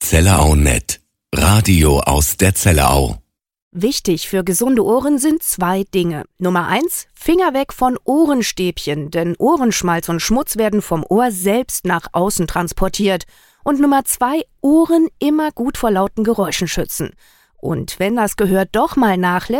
Zellerau.net. Radio aus der Zellerau. Wichtig für gesunde Ohren sind 2 Dinge. Nummer 1, Finger weg von Ohrenstäbchen, denn Ohrenschmalz und Schmutz werden vom Ohr selbst nach außen transportiert. Und Nummer 2, Ohren immer gut vor lauten Geräuschen schützen. Und wenn das Gehör doch mal nachlässt,